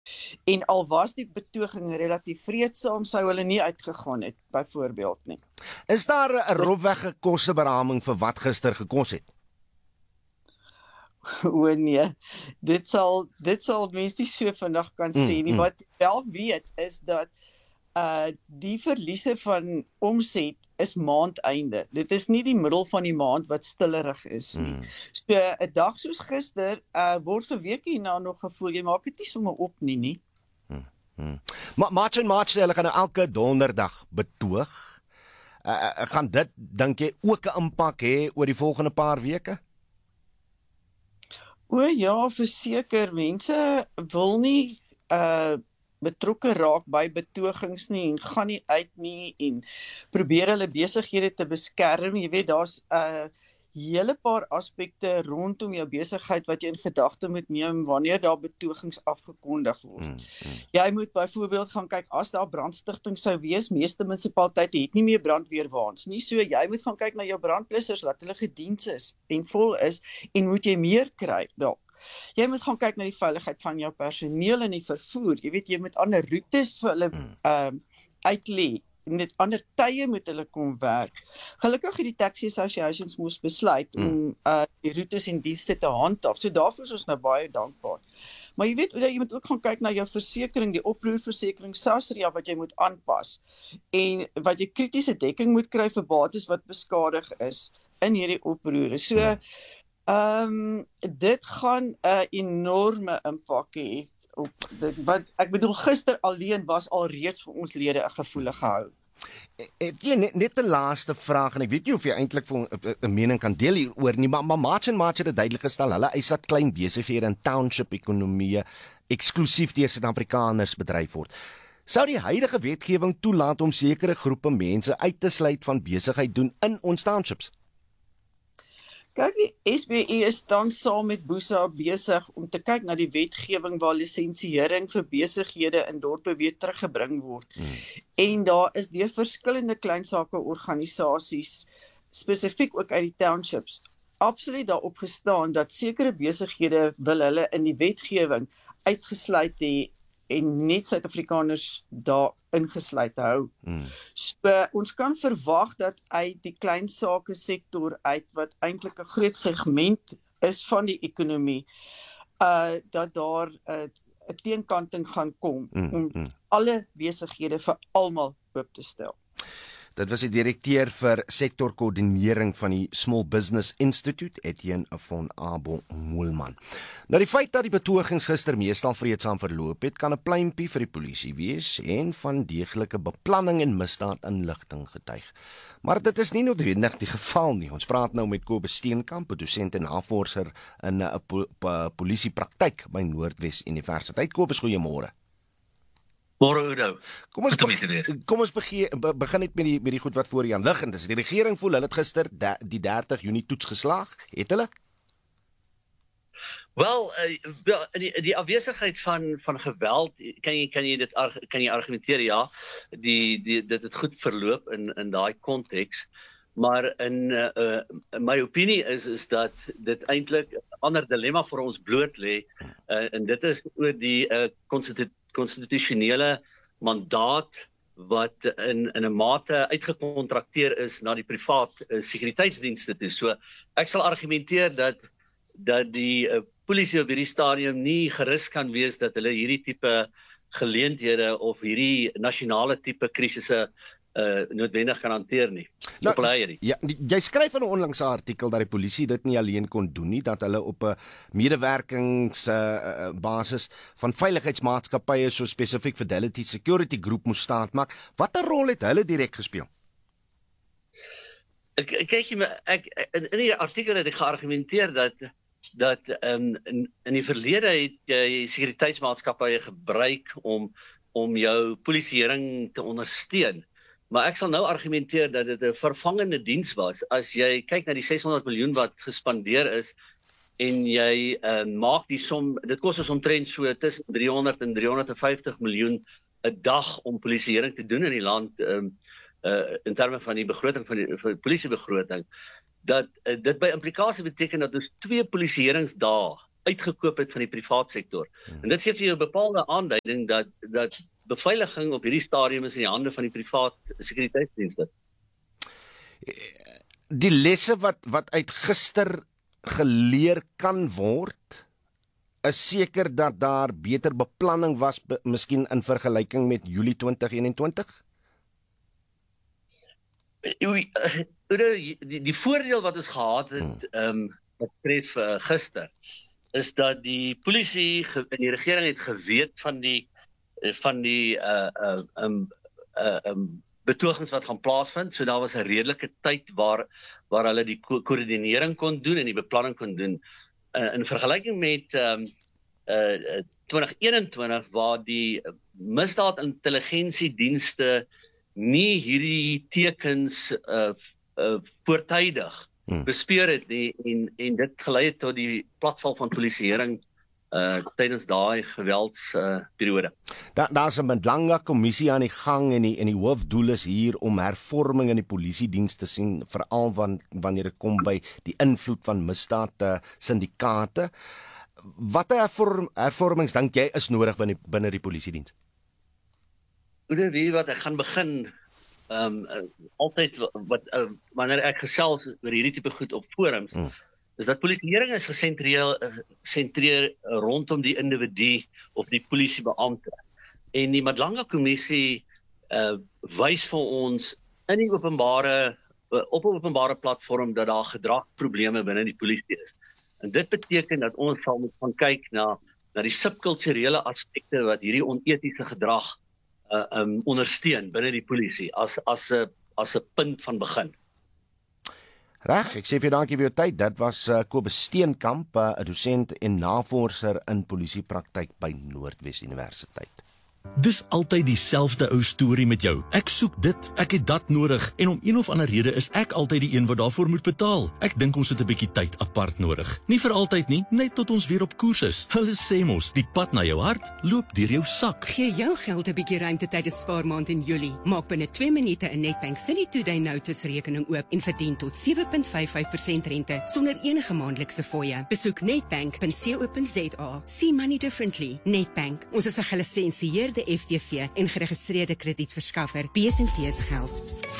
En al was die betoging relatief vreedsaam, sou hulle nie uitgegaan het, byvoorbeeld nie. Is daar 'n rofweg kosteberaming vir wat gister gekos het? O nee, dit sal mense nie so vandag kan sê nie. Wat wel weet is dat die verliese van omset is maandeinde. Dit is nie die middel van die maand wat stillerig is nie. So 'n dag soos gister word vir weke hierna nog gevoel, jy maak dit nie sommer op nie. March en March, hulle gaan nou elke donderdag betoog. Gaan dit, dink jy, ook 'n impak hê oor die volgende paar weke? O ja, verseker, mense wil nie betrokke raak by betogings nie en gaan nie uit nie en probeer hulle besighede te beskerm. Jy weet, daar's 'n hele paar aspekte rondom jou besigheid wat jy in gedagte moet neem wanneer daar betogings afgekondig word. Jy moet byvoorbeeld gaan kyk as daar brandstigting sou wees, meeste munisipaliteite het nie meer brandweerwaens nie, so jy moet gaan kyk na jou brandblussers, dat hulle gediens is en vol is en moet jy meer kry dalk. Jy moet gaan kyk na die veiligheid van jou personeel en die vervoer. Jy weet, jy moet ander roetes vir hulle uitlê. Net ander tye moet hulle kom werk. Gelukkig het die taxi associations moes besluit om die roetes en dienste te handhaaf. So daarvoor is ons nou baie dankbaar. Maar jy weet, jy moet ook gaan kyk na jou versekering, die oproerversekering SASRIA wat jy moet aanpas. En wat jy kritiese dekking moet kry vir bates wat beskadig is in hierdie oproere. So dit gaan 'n enorme impak hê op dit. Want ek bedoel, gister alleen was alreeds vir ons lede 'n gevoelige hou. Het jy net 'n laaste vraag, en ek weet nie of jy eintlik 'n mening kan deel hieroor nie, maar March en March het dit duidelik gestel, hulle eis dat klein besighede in township-ekonomieë eksklusief deur Suid-Afrikaners bedryf word. Sou die huidige wetgewing toelaat om sekere groepe mense uit te sluit van besigheid doen in ons townships? Kyk, die SBE is dan saam met BOSA besig om te kyk na die wetgewing waar lisensiering vir besighede in dorpe weer teruggebring word. En daar is deur verskillende kleinsakeorganisasies, spesifiek ook uit die townships, absoluut daarop gestaan dat sekere besighede wil hulle in die wetgewing uitgesluit hê en net Suid-Afrikaners daar ingesluit hou. So ons kan verwag dat uit die klein sake sektor uit, wat eintlik 'n groot segment is van die ekonomie, dat daar 'n teenkanting gaan kom om alle besighede vir almal oop te stel. Dit was die direkteur vir sektorkoördinering van die Small Business Institute, Etienne von Abel-Moelman. Nou die feit dat die betogings gister meestal vreedsaam verloop het, kan 'n pluimpie vir die polisie wees en van deeglike beplanning en misdaadinligting getuig. Maar dit is nie noodwendig die geval nie. Ons praat nou met Kobus Steenkamp, 'n dosent en navorser in 'n polisiepraktyk by Noordwes Universiteit. Kobus, goeiemôre. Môre Udo. Kom ons begin net met die goed wat voor die aan liggend is. Die regering voel hulle het gister die 30 Junie toets geslaag. Het hulle? Wel, die afwesigheid van geweld, kan jy argumenteer, ja, dit het goed verloop in daai konteks, maar in my opinie is dat dit eintlik 'n ander dilemma vir ons bloot lê, en dit is oor die konstitusionele mandaat wat in 'n mate uitgekontrakteer is na die privaat sekuriteitsdienste toe. So ek sal argumenteer dat die polisie op hierdie stadium nie gerus kan wees dat hulle hierdie tipe geleenthede of hierdie nasionale tipe krisisse noodwendig kan hanteer nie. Ja, jy skryf in 'n onlangse artikel dat die polisie dit nie alleen kon doen nie, dat hulle op 'n medewerkingsbasis van veiligheidsmaatskappye so spesifiek Fidelity Security Group moes staatmaak. Watter rol het hulle direk gespeel? Kyk jy, in die artikel het ek geargumenteer dat in die verlede het jy sekuriteitsmaatskappye gebruik om jou polisieering te ondersteun. Maar ek sal nou argumenteer dat dit 'n vervangende diens was. As jy kyk na die 600 miljoen wat gespandeer is en jy maak die som, dit kos ons omtrent so tussen 300 en 350 miljoen 'n dag om polisieering te doen in die land, in terme van die begroting van die polisiebegroting, dat dit by implikasie beteken dat ons 2 polisieeringsdae uitgekoop het van die privaat sektor. En dit gee vir jou 'n bepaalde aanduiding dat beveiliging op hierdie stadium is in die hande van die privaat sekuriteitsdienste. Die lesse wat uit gister geleer kan word, is seker dat daar beter beplanning was, miskien in vergelyking met Julie 2021? Die voordeel wat ons gehad het, wat betref gister, is dat die polisie en die regering het geweet van die betogings wat gaan plaasvind, so daar was 'n redelike tyd waar hulle die koördinering kon doen en die beplanning kon doen. In vergelyking met 2021 waar die misdaadintelligensiedienste nie hierdie tekens voortydig bespeur het nie en dit gelei het tot die platval van polisieering tydens daai geweldsperiode. Daar's 'n Mandlanga kommissie aan die gang en die hoofdoel is hier om hervorming in die polisiediens te sien, veral wanneer dit kom by die invloed van misdaad syndikaate. Watter hervormings dink jy is nodig binne die polisiediens? Weet wat, ek gaan begin altyd wanneer ek gesels oor hierdie tipe goed op forums, is dat polisieering is gesentreer rondom die individu of die polisiebeampte. En die Mandlanga kommissie wys vir ons in die op 'n openbare platform dat daar gedragprobleme binne die polisie is. En dit beteken dat ons sal moet gaan kyk na die subkulturele aspekte wat hierdie onetiese gedrag ondersteun binne die polisie as 'n punt van begin. Reg, ek sê vir jou dankie vir jou tyd. Dit was Kobus Steenkamp, 'n dosent en navorser in polisiepraktyk by Noordwes Universiteit. Dis altyd dieselfde ou storie met jou. Ek soek dit, ek het dat nodig en om een of ander rede is ek altyd die een wat daarvoor moet betaal. Ek dink ons het 'n bietjie tyd apart nodig. Nie vir altyd nie, net tot ons weer op koers is. Hulle sê mos, die pad na jou hart loop deur jou sak. Gee jou geld 'n bietjie ruimte tydens spaarmaand in Julie. Maak binne 2 minute 'n Nedbank 32-day notice rekening oop en verdien tot 7.55% rente sonder enige maandelikse fooie. Besoek nedbank.co.za. See money differently. Nedbank. Ons is 'n gelisensieerde FTV en geregistreerde kredietverskaffer. B&V's geld.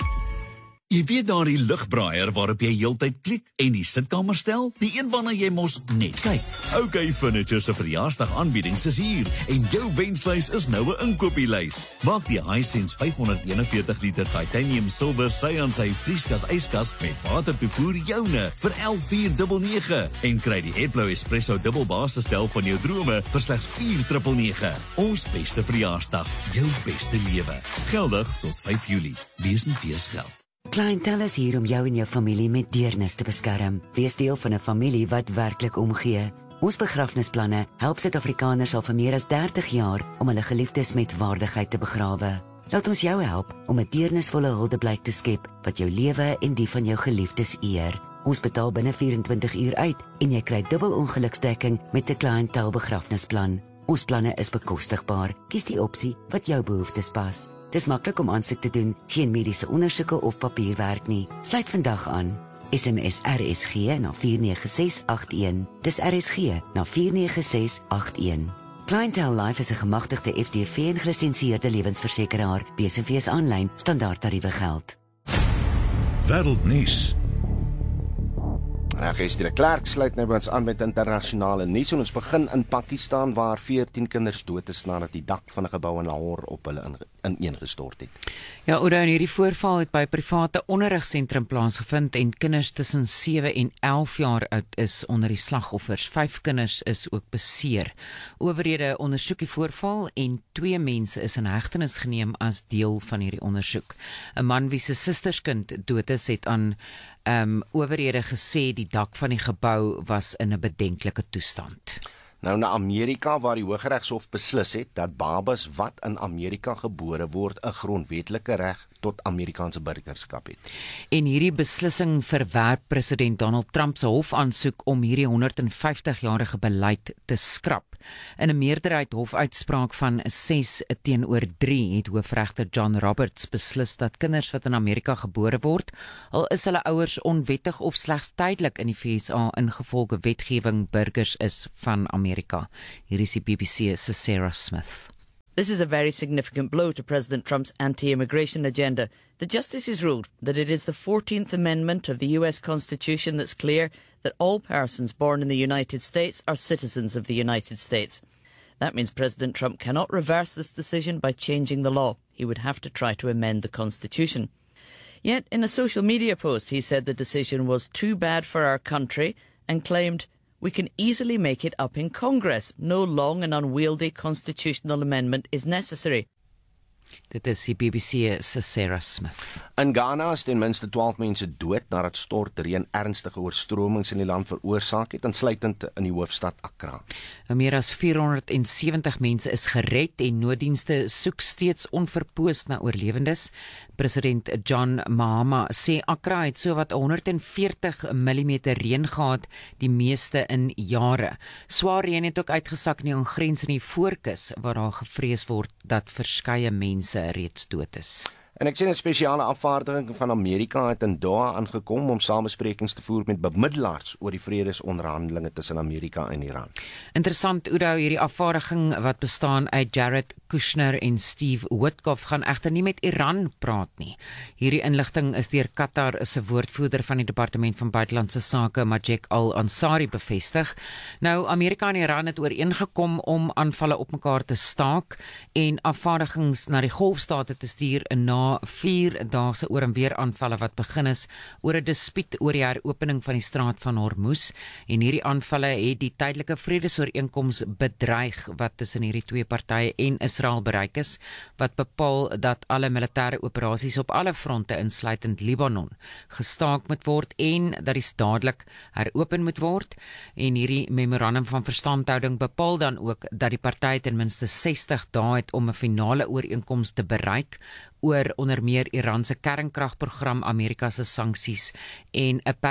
Jy weet daardie ligbraaier waarop jy heeltyd klik en die sitkamer stel? Die een waarna jy mos net kyk. OK Furniture se verjaarsdagaanbiedings is hier en jou wenslys is nou 'n inkopieslys. Maak die Hisense 541 liter titanium silver sy aan sy vrieskas yskas met watertoevoer joune vir 11,499 en kry die Hetblow Espresso dubbelbasisstel van jou drome vir slegs 4,999. Ons beste verjaarsdag, jou beste lewe. Geldig tot 5 Julie. B&V's geld. Clientele is hier om jou en jou familie met deernis te beskerm. Wees deel van 'n familie wat werklik omgee. Ons begrafnisplanne help Suid-Afrikaners al vir meer as 30 jaar om hulle geliefdes met waardigheid te begrawe. Laat ons jou help om 'n deernisvolle huldeblyk te skep wat jou lewe en die van jou geliefdes eer. Ons betaal binne 24 uur uit en jy kry dubbel ongeluksdekking met 'n clientele begrafnisplan. Ons planne is bekostigbaar. Kies die opsie wat jou behoeftes pas. Dis maklik om aansoek te doen, geen mediese ondersoeke of papierwerk nie. Sluit vandag aan. SMS RSG na 49681. Dis RSG na 49681. Clientele Life is 'n gemagtigde FDV en gelisensieerde lewensversekeraar. B&V's aanlyn standaardtariewe geld. Wêreldnuus. Gister de Klerk sluit nou by ons aan met internasionale nuus en ons begin in Pakistan waar 14 kinders dood is nadat die dak van 'n gebou in Lahore op hulle ineengestort het. Ja, Oudo, en hierdie voorval het by 'n private onderrigsentrum plaasgevind en kinders tussen 7 en 11 jaar oud is onder die slagoffers. 5 kinders is ook beseer. Owerhede ondersoek die voorval en 2 mense is in hegtenis geneem as deel van hierdie ondersoek. 'n Man wie se susterskind dood is, het aan owerhede gesê die dak van die gebou was in 'n bedenklike toestand. Nou na Amerika waar die Hooggeregshof beslis het dat babas wat in Amerika gebore word 'n grondwetlike reg tot Amerikaanse burgerskap het. En hierdie beslissing verwerp president Donald Trump se hofaansoek om hierdie 150-jarige beleid te skrap. In 'n meerderheid hofuitspraak van 6-3 het hoofregter John Roberts beslis dat kinders wat in Amerika gebore word, al is hulle ouers onwettig of slegs tydelik in die VSA ingevolge wetgewing burgers is van Amerika. Hier is die BBC se Sarah Smith. This is a very significant blow to President Trump's anti-immigration agenda. The justices ruled that it is the 14th Amendment of the US Constitution that's clear that all persons born in the United States are citizens of the United States. That means President Trump cannot reverse this decision by changing the law. He would have to try to amend the Constitution. Yet, in a social media post, he said the decision was too bad for our country and claimed, "We can easily make it up in Congress. No long and unwieldy constitutional amendment is necessary." Dit is die BBC se Sarah Smith. In Ghana is ten minste 12 mense dood nadat stortreën ernstige oorstromings in die land veroorsaak het, insluitend in die hoofstad Accra. Meer as 470 mense is gered en nooddienste soek steeds onverpoos na oorlewendes. President John Mahama sê Accra het sowat 140 mm reën gehad, die meeste in jare. Swaar reën het ook uitgesak in die aangrensende Voorkus, waar daar gevrees word dat verskeie mense reeds dood is. En ek sien 'n spesiale afvaardiging van Amerika het in Doha aangekom om samesprekings te voer met bemiddelaars oor die vredesonderhandelinge tussen Amerika en Iran. Interessant, Udo, hierdie afvaardiging wat bestaan uit Jared Kushner en Steve Witkoff gaan egter nie met Iran praat nie. Hierdie inligting is deur Qatar se woordvoerder van die Departement van Buitelandse Sake, Majed Al-Ansari, bevestig. Nou, Amerika en Iran het ooreengekom om aanvalle op mekaar te staak en afvaardigings na die Golfstate te stuur na 4-daagse oor en weer aanvalle wat begin is oor 'n dispuut oor die heropening van die straat van Hormuz, en hierdie aanvalle het die tydelike vredesooreenkoms bedreig wat tussen hierdie twee partye en Israel bereik is, wat bepaal dat alle militêre operasies op alle fronte insluitend Libanon gestaak moet word en dat dit dadelik heropen moet word. En hierdie memorandum van verstandhouding bepaal dan ook dat die partye ten minste 60 dae het om 'n finale ooreenkoms te bereik oor onder meer Iran se kernkragprogram, Amerika se sanksies en 'n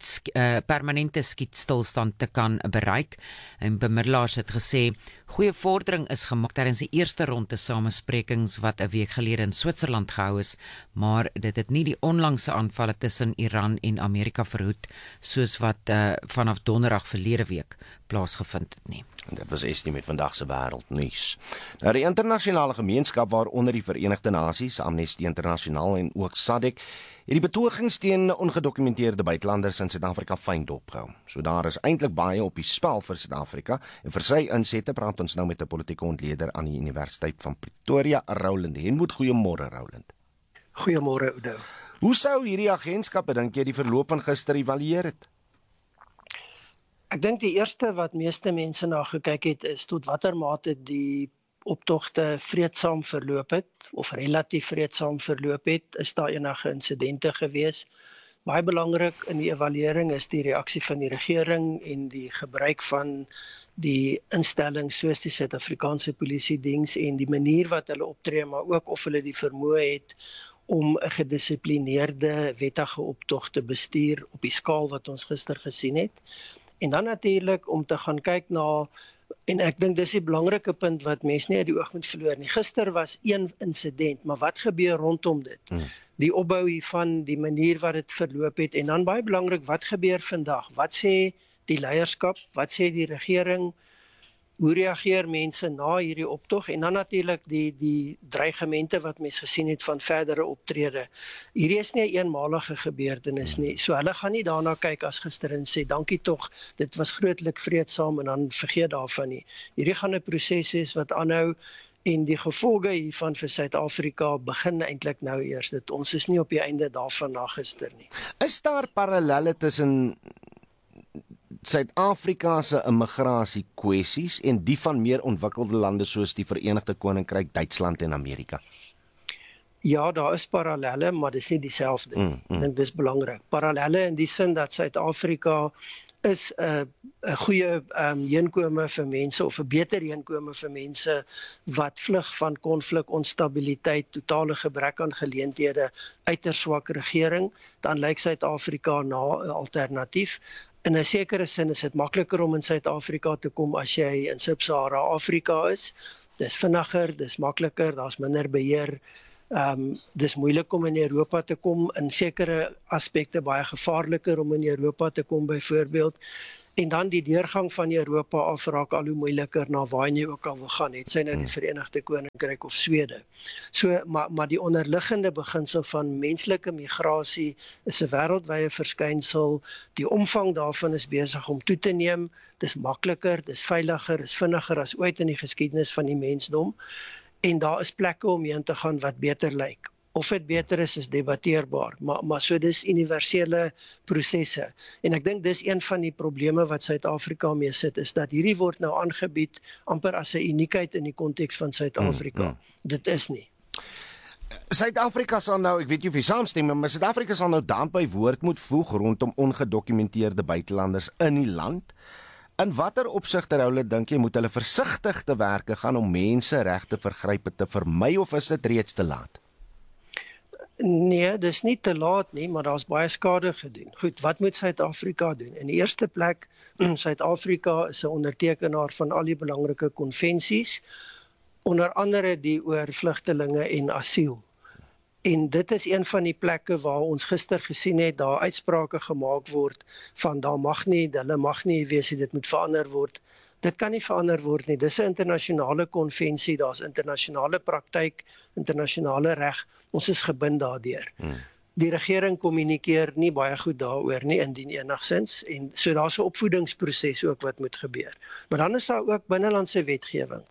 permanente skietstilstand te kan bereik. En bemiddelaars het gesê goeie vordering is gemaak tydens die eerste ronde samesprekings wat 'n week gelede in Switserland gehou is, maar dit het nie die onlangse aanvalle tussen Iran en Amerika verhoed soos wat vanaf donderdag verlede week plaasgevind het nie. En dit was Estie met vandag se wêreldnuus. Nou, die internasionale gemeenskap waaronder die Verenigde Nasies, Amnesty Internasionaal en ook SADC, het die betogings teen ongedokumenteerde buitelanders in Suid-Afrika fyn dopgehou. So daar is eintlik baie op die spel vir Suid-Afrika en vir sy insette praat ons nou met 'n politieke ontleder aan die Universiteit van Pretoria, Roland Henwood. Goeiemôre, Roland. Goeiemôre, Udo. Hoe sou hierdie agentskappe dink jy die verloop van gister evalueer het? Ek dink die eerste wat meeste mense na gekyk het is tot watter mate die optogte vreedsaam verloop het of relatief vreedsaam verloop het. Is daar enige insidente gewees? Baie belangrik in die evaluering is die reaksie van die regering en die gebruik van die instellings soos die Suid-Afrikaanse Polisiediens en die manier wat hulle optree, maar ook of hulle die vermoë het om 'n gedissiplineerde wettige optog te bestuur op die skaal wat ons gister gesien het. En dan natuurlik om te gaan kyk na, en ek dink dis die belangrike punt wat mense nie uit die oog moet verloor nie. Gister was een insident, maar wat gebeur rondom dit? Die opbou hiervan, die manier wat dit verloop het, en dan baie belangrik, wat gebeur vandag? Wat sê die leierskap? Wat sê die regering? Hoe reageer mense na hierdie optog? En dan natuurlik die dreigemente wat mense gesien het van verdere optrede. Hierdie is nie 'n eenmalige gebeurtenis nie. So hulle gaan nie daarna kyk as gister en sê dankie tog, dit was grootlik vreedsaam en dan vergeet daarvan nie. Hierdie gaan 'n proses wees wat aanhou en die gevolge hiervan vir Suid-Afrika begin eintlik nou eers. Ons is nie op die einde daarvan na gister nie. Is daar parallelle tussen Suid-Afrika se immigrasiekwessies en die van meer ontwikkelde lande soos die Verenigde Koninkryk, Duitsland en Amerika? Ja, daar is parallelle, maar dis nie dieselfde. Ek dink dis belangrik. Parallelle in die sin dat Suid-Afrika is 'n goeie heenkome vir mense of 'n beter heenkome vir mense wat vlug van konflik, onstabiliteit, totale gebrek aan geleenthede, uiters swak regering, dan lyk Suid-Afrika na 'n alternatief. In 'n sekere sin is dit makliker om in Suid-Afrika te kom as jy in Sub-Sahara Afrika is. Dis vinniger, dis makliker, daar's minder beheer. Dis moeilik om in Europa te kom, in sekere aspekte baie gevaarliker om in Europa te kom byvoorbeeld. En dan die deurgang van Europa af raak al hoe moeiliker na waar jy ook al wil gaan, het sy nou die Verenigde Koninkryk of Swede. So, maar die onderliggende beginsel van menslike migrasie is 'n wêreldwye verskynsel. Die omvang daarvan is besig om toe te neem. Dis makliker, dis veiliger, is vinniger as ooit in die geskiedenis van die mensdom. En daar is plekke om heen te gaan wat beter lyk. Of dit beter is debatteerbaar, maar so dis universele prosesse. En ek dink dis een van die probleme wat Suid-Afrika mee sit, is dat hierdie word nou aangebied amper as 'n uniekheid in die konteks van Suid-Afrika. Dit is nie. Suid-Afrika sal nou, ek weet nie of jy saamstem, maar Suid-Afrika sal nou dan by woord moet voeg rondom ongedokumenteerde buitelanders in die land. In watter opsigte hulle dink jy moet hulle versigtig te werke gaan om menseregte vergrype te vermy, of is dit reeds te laat? Nee, dis nie te laat nie, maar daar's baie skade gedoen. Goed, wat moet Suid-Afrika doen? In die eerste plek, Suid-Afrika is 'n ondertekenaar van al die belangrike konvensies, onder andere die oor vlugtelinge en asiel. En dit is een van die plekke waar ons gister gesien het, daar uitsprake gemaak word van hulle mag nie wees, dit moet verander word. Dit kan nie verander word nie. Dis 'n internasionale konvensie, daar's internasionale praktyk, internasionale reg. Ons is gebind daardeur. Die regering kommunikeer nie baie goed daaroor nie, indien enigsins, en so daar's 'n opvoedingsproses ook wat moet gebeur. Maar dan is daar ook binnelandse wetgewing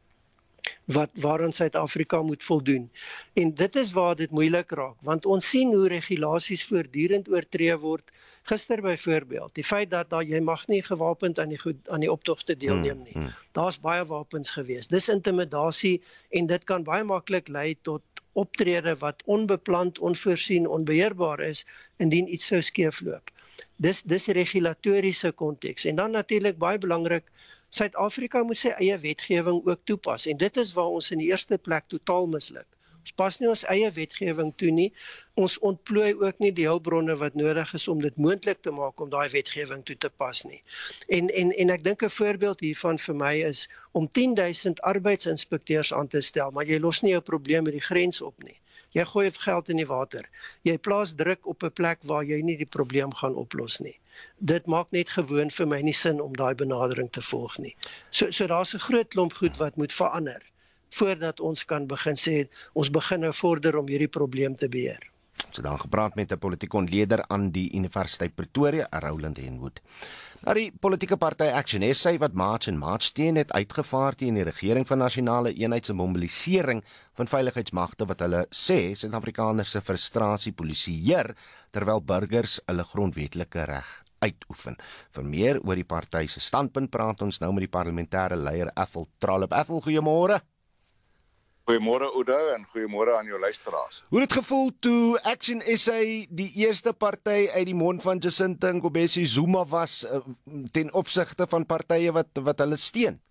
waaraan Suid-Afrika moet voldoen. En dit is waar dit moeilik raak, want ons sien hoe regulasies voortdurend oortree word. Gister byvoorbeeld, die feit dat jy mag nie gewapend aan die optogte deelneem nie. Daar's baie wapens gewees. Dis intimidasie en dit kan baie maklik lei tot optrede wat onbepland, onvoorsien, onbeheerbaar is indien iets sou skeefloop. Dis regulatoriese konteks. En dan natuurlik baie belangrik, Suid-Afrika moet sy eie wetgewing ook toepas en dit is waar ons in die eerste plek totaal misluk. Ons pas nie ons eie wetgewing toe nie. Ons ontplooi ook nie die hulpbronne wat nodig is om dit moontlik te maak om daai wetgewing toe te pas nie. En ek dink 'n voorbeeld hiervan vir my is om 10,000 arbeidsinspekteurs aan te stel, maar jy los nie jou probleem met die grens op nie. Jy gooi geld in die water. Jy plaas druk op 'n plek waar jy nie die probleem gaan oplos nie. Dit maak net gewoon vir my nie sin om daai benadering te volg nie. So daar's 'n groot klomp goed wat moet verander voordat ons kan begin sê ons begin nou vorder om hierdie probleem te beheer. So dan gepraat met 'n politieke ontleder aan die Universiteit Pretoria, Roland Henwood. Nou die politieke party Action SA wat March en March teen het uitgevaar teen die regering van nasionale eenheid se mobilisering van veiligheidsmagte wat hulle sê Suid-Afrikaners se frustrasie polisieer terwyl burgers hulle grondwetlike reg uitoefen. Vir meer oor die party se standpunt praat ons nou met die parlementêre leier Ethel Trollip. Ethel, goeiemôre. Goeiemôre Oudo en goeiemôre aan jou luisteraars. Hoe het gevoel toe Action SA die eerste party uit die mond van Jacinta Ngobese Zuma was ten opsigte van partye wat hulle steun?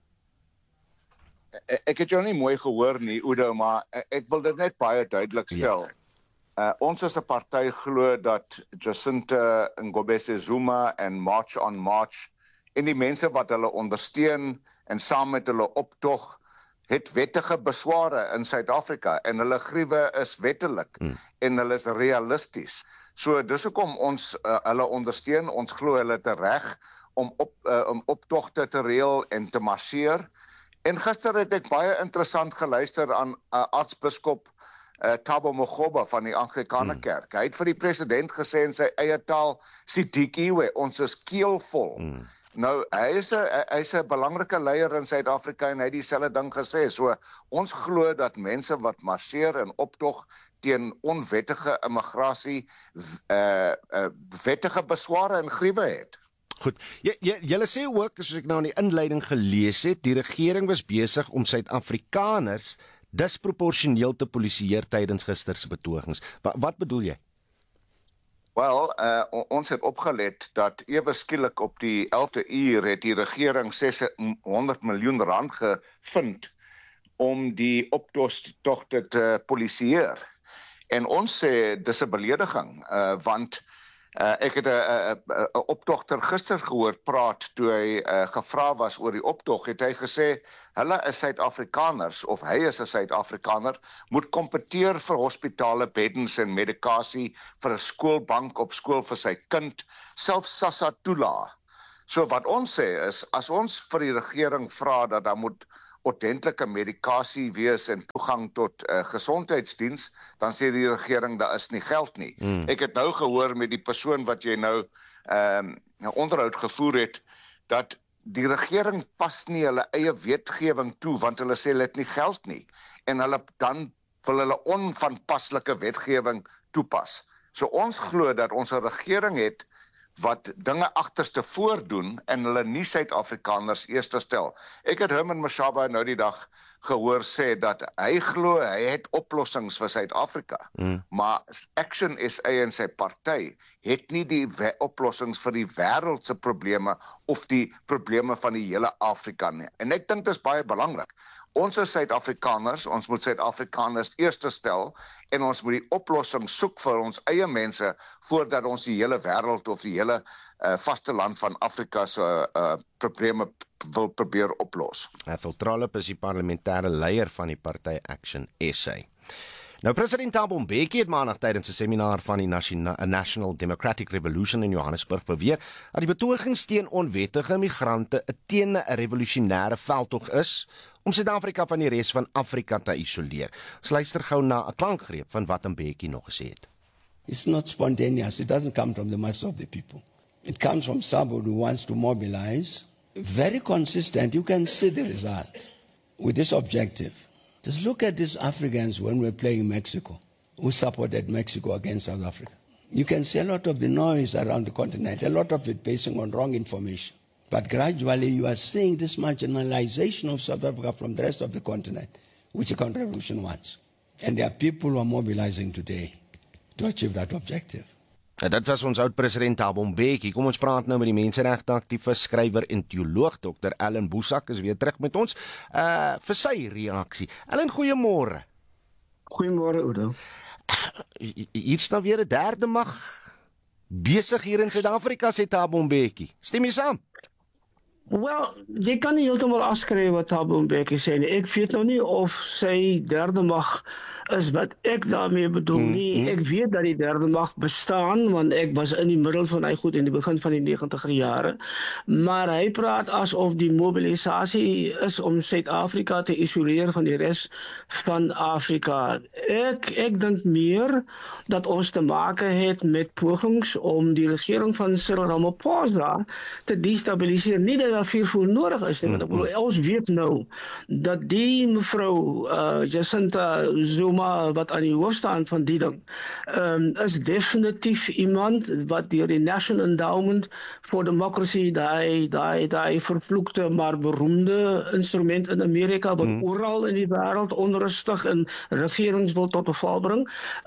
Ek het jou nie mooi gehoor nie Oudo, maar ek wil dit net baie duidelik stel. Ja. Ons as 'n party glo dat Jacinta Ngobese Zuma en March on March en die mense wat hulle ondersteun en saam met hulle optog het wettige besware in Suid-Afrika en hulle griewe is wettelik en hulle is realisties. So dis hoekom ons hulle ondersteun, ons glo hulle het reg om optogte te reël en te marseer. En gister het ek baie interessant geluister aan aartsbiskop Thabo Makgoba van die Anglikane Kerk. Hy het vir die president gesê in sy eie taal, "Sidikiwe, ons is keelvol." Nou, hy is 'n belangrike leier in Suid-Afrika en hy het dieselfde ding gesê. So, ons glo dat mense wat marseer en optog teen onwettige immigrasie wettige besware en griewe het. Goed, julle sê ook, soos ek nou in die inleiding gelees het, die regering was besig om Suid-Afrikaners disproporsioneel te polisieer tydens gister se betogings. Wat bedoel jy? Wel, ons het opgelet dat ewe skielik op die 11de uur het die regering 600 miljoen rand gevind om die optogte te polisieer. En ons sê dis 'n belediging, want Ek het 'n optogter gister gehoor praat toe hy gevra was oor die optog, het hy gesê hulle is Suid-Afrikaners of hy is 'n Suid-Afrikaner, moet kompeteer vir hospitale beddens en medikasie, vir 'n skoolbank op skool vir sy kind, selfs SASSA toelaat. So wat ons sê is, as ons vir die regering vra dat daar moet ordentlike medikasie wees en toegang tot gesondheidsdiens, dan sê die regering daar is nie geld nie. Ek het nou gehoor met die persoon wat jy nou onderhoud gevoer het, dat die regering pas nie hulle eie wetgewing toe, want hulle sê hulle het nie geld nie, en dan wil hulle onvanpaslike wetgewing toepas. So ons glo dat ons 'n regering het wat dinge agterste voordoen en hulle nie Suid-Afrikaners eerste stel. Ek het Herman Mashaba nou die dag gehoor sê dat hy glo hy het oplossings vir Suid-Afrika, maar Action SA en sy party het nie die oplossings vir die wêreld se probleme of die probleme van die hele Afrika nie. En ek dink dit is baie belangrik. Ons is Suid-Afrikaners, ons moet Suid-Afrikaners eerste stel en ons moet die oplossing soek vir ons eie mense voordat ons die hele wêreld of die hele vasteland van Afrika se probleme wil probeer oplos. Ethel Trollip is die parlementêre leier van die party Action SA. Nou, president Thabo Mbeki het maandag tydens 'n seminar van die National Democratic Revolution in Johannesburg beweer dat die betogings teen onwettige migrante teen 'n revolusionêre veldtog is om Suid-Afrika van die res van Afrika te isoleer. Ons luister gou na 'n klankgreep van wat Mbeki nog gesê het. It's not spontaneous. It doesn't come from the mass of the people. It comes from somebody who wants to mobilize. Very consistent. You can see the result with this objective. Just look at these Africans when we're playing Mexico, who supported Mexico against South Africa. You can see a lot of the noise around the continent, a lot of it based on wrong information. But gradually you are seeing this marginalization of South Africa from the rest of the continent, which the counter-revolution wants. And there are people who are mobilizing today to achieve that objective. Dit was ons oud-president Thabo Mbeki. Kom ons praat nou met die menseregte-aktivis, skrywer en teoloog Dr. Ellen Boesak is weer terug met ons vir sy reaksie. Ellen, goeiemôre. Goeiemôre, Oudo. Hier's nou weer 'n derde mag besig hier in Suid-Afrika, sê Thabo Mbeki. Stem jy saam? Wel, jy kan nie heeltemal afskryf wat Thabo Mbeki sê nie. Ek weet nou nie of sy derde mag is wat ek daarmee bedoel nie. Ek weet dat die derde mag bestaan, want ek was in die middel van hy goed in die begin van die 90er jare. Maar hy praat asof die mobilisasie is om Suid-Afrika te isoleer van die res van Afrika. Ek dink meer dat ons te make het met pogings om die regering van Cyril Ramaphosa te destabiliseer. Nie dat daar vuurvoer nodig is nie, want ons weet nou dat die mevrou Jacinta Zuma wat aan die hoof staan van die ding, is definitief iemand wat deur die National Endowment for Democracy, die vervloekte maar beroemde instrument in Amerika, wat oral in die wêreld onrustig en regerings wil tot 'n val bring,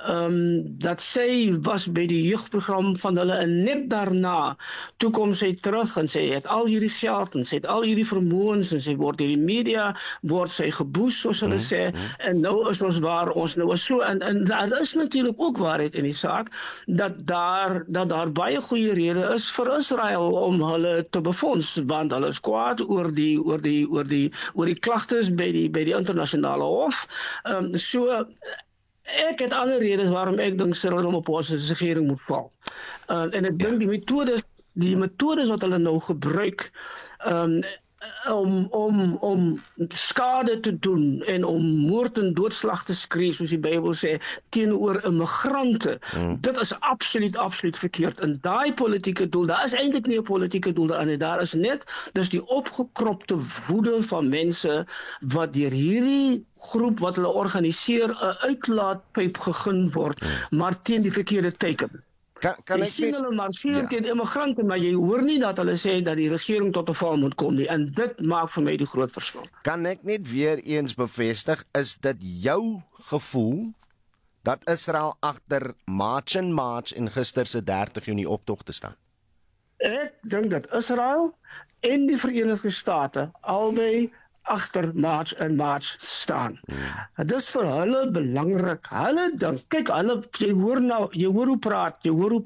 dat sy was by die jeugprogram van hulle en net daarna toe kom sy terug en sy het al hierdie geld en sy het al hierdie vermoëns en sy word deur die media word sy geboes soos hulle sê, en nou is ons waar ons nou is so, en daar is natuurlik ook waarheid in die saak dat daar baie goeie rede is vir Israel om hulle te befonds, want hulle is kwaad oor die klagtes by die internasionale hof. So ek het ander redes waarom ek dink Cyril Ramaphosa se regering moet val. En ek dink die metodes wat hulle nou gebruik om skade te doen en om moord en doodslag te skree, soos die Bybel sê, teenoor immigrante, dit is absoluut verkeerd. En daai politieke doel, daar is eintlik nie 'n politieke doel daarin nie, daar is net, dis die opgekropte woede van mense wat deur hierdie groep wat hulle organiseer 'n uitlaatpyp gegee word, maar teen die verkeerde teiken. Jy sien hulle marseer teen immigrante, maar jy hoor nie dat hulle sê dat die regering tot 'n val moet kom nie, en dit maak vir my die groot verskil. Kan ek net weer eens bevestig, is dit jou gevoel dat Israel agter March en gister se 30 Junie optog te staan? Ek dink dat Israel en die Verenigde State albei agter March staan. Dit is vir hulle belangrik. Hulle dink, kyk, jy hoor hoe praat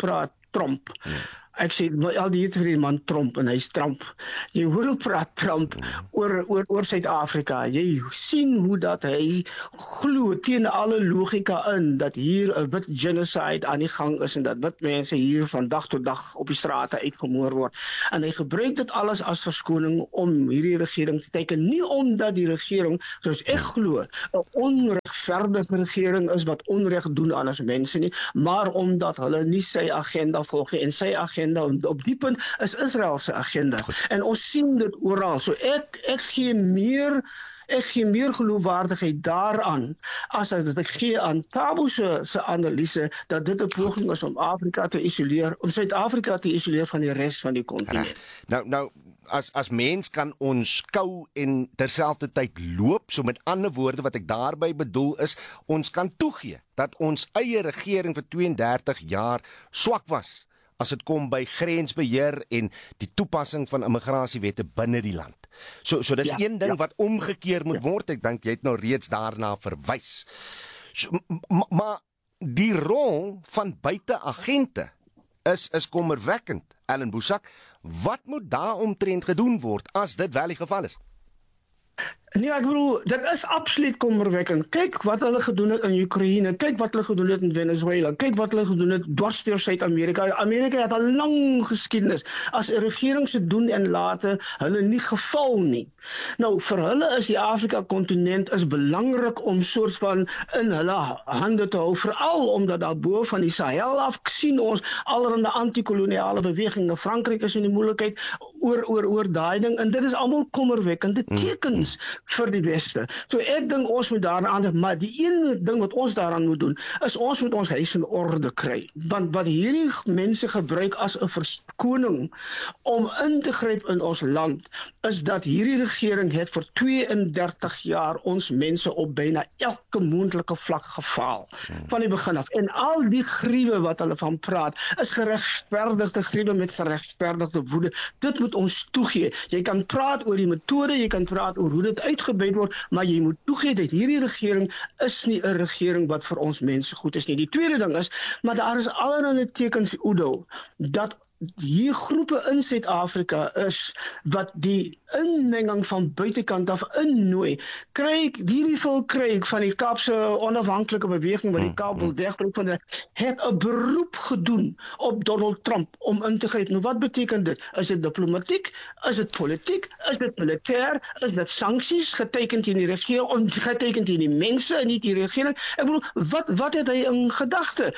Trump. Ek sê al die vir die man Trump en hy's Trump. Jy hoor hoe praat Trump oor Suid-Afrika. Jy sien hoe dat hy glo teen alle logika in dat hier 'n wit genocide aan die gang is en dat wit mense hier van dag tot dag op die strate uitgemoor word. En hy gebruik dit alles as verskoning om hierdie regering te teken, nie omdat die regering, soos ek glo, 'n onregverdige regering is wat onreg doen aan ons mense nie, maar omdat hulle nie sy agenda volg nie en sy agenda op die punt is Israel se agenda. En ons sien dit oral. So ek gee meer geloofwaardigheid daaraan as dat ek gee aan Thabo se analise dat dit 'n poging is om Afrika te isoleer, om Suid-Afrika te isoleer van die res van die kontinent. Nou as mens kan ons kou en terselfdertyd loop, so met ander woorde wat ek daarby bedoel is, ons kan toegee dat ons eie regering vir 32 jaar swak was as dit kom by grensbeheer en die toepassing van immigrasiewette binne die land. So dis een ding wat omgekeer moet word. Ek dink jy het nou reeds daarna verwys. Maar die rol van buiteagente is kommerwekkend, Ellen Boesak. Wat moet daaromtrent gedoen word as dit wel die geval is? Nee, ek bedoel, dit is absoluut kommerwekkend. Kyk wat hulle gedoen het in Oekraïne, kyk wat hulle gedoen het in Venezuela, kyk wat hulle gedoen het dwars deur Suid-Amerika. Amerika het 'n lang geskiedenis as 'n regering se doen en late hulle nie geval nie. Nou, vir hulle is die Afrika-kontinent is belangrik om soort van in hulle hande te hou, veral omdat daarbo van die Sahel af sien ons allerhande anti-koloniale bewegings. Frankryk is in die moeilikheid oor daai ding, en dit is almal kommerwekkende tekens vir die Weste. So ek dink ons moet daaraan, maar die een ding wat ons daaraan moet doen, is ons moet ons huis in orde kry. Want wat hierdie mense gebruik as 'n verskoning om in te gryp in ons land, is dat hierdie regering het vir 32 jaar ons mense op byna elke moontlike vlak gefaal, van die begin af. En al die griewe wat hulle van praat, is geregverdigde griewe met geregverdigde woede. Dit moet ons toegee. Jy kan praat oor die metode, jy kan praat oor hoe dit uitgebuit word, maar jy moet toegee dat hierdie regering is nie 'n regering wat vir ons mense goed is nie. Die tweede ding is, maar daar is allerlei tekens, Udo, dat hier groepe in Suid-Afrika is wat die inmenging van buitekant af innooi. Hierdie vol kry van die Kaapse onafhanklike beweging wat die Kaap wil wegbreek van het 'n beroep gedoen op Donald Trump om in te gryp. Nou wat beteken dit? Is dit diplomatiek? Is dit politiek? Is dit militêr? Is dit sanksies geteken teen die regering, geteken teen die mense en nie die regering? Ek bedoel, wat het hy in gedagte?